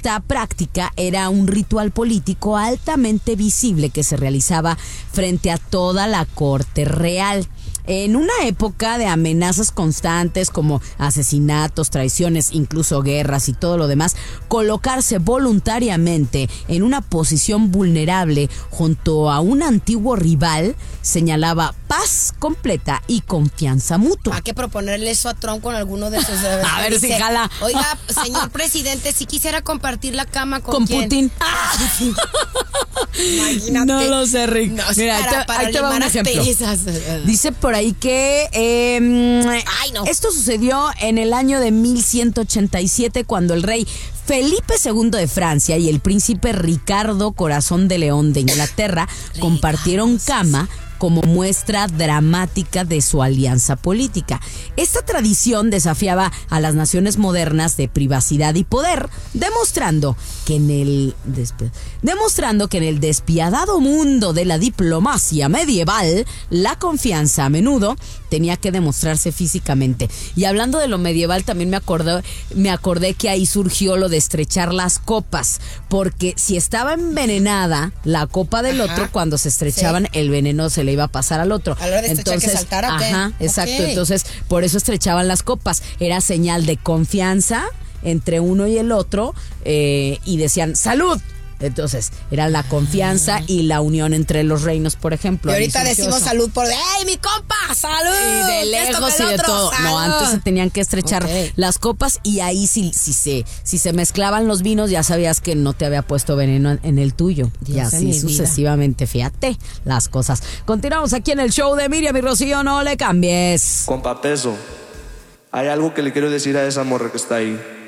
Esta práctica era un ritual político altamente visible que se realizaba frente a toda la corte real. En una época de amenazas constantes como asesinatos, traiciones, incluso guerras y todo lo demás, colocarse voluntariamente en una posición vulnerable junto a un antiguo rival señalaba paz completa y confianza mutua. Hay que proponerle eso a Trump con alguno de sus... A ver si jala. Oiga, señor presidente, si quisiera compartir la cama con ¿quién? Putin. Imagínate. No lo sé, Rick. No, Mira, para ahí te va un limar ejemplo. asperezas. Dice por ahí que esto sucedió en el año de 1187 cuando el rey Felipe II de Francia y el príncipe Ricardo Corazón de León de Inglaterra compartieron cama como muestra dramática de su alianza política. Esta tradición desafiaba a las naciones modernas de privacidad y poder, demostrando que en el despiadado mundo de la diplomacia medieval, la confianza a menudo tenía que demostrarse físicamente. Y hablando de lo medieval, también me acordé que ahí surgió lo de estrechar las copas, porque si estaba envenenada la copa del otro, cuando se estrechaban, el veneno se le iba a pasar al otro. A la hora de estrechar, que saltara, ¿o qué? Exacto. Okay. Entonces, por eso estrechaban las copas. Era señal de confianza entre uno y el otro, y decían ¡salud! Entonces, era la confianza y la unión entre los reinos, por ejemplo. Y ahorita decimos salud por ¡ey, mi compa! ¡Salud! Y de lejos y de todo. ¡Salud! No, antes se tenían que estrechar las copas, y ahí si se mezclaban los vinos, ya sabías que no te había puesto veneno en el tuyo. Y así sucesivamente. Fíjate las cosas. Continuamos aquí en el show de Miriam y Rocío, no le cambies. Compa Peso, hay algo que le quiero decir a esa morra que está ahí.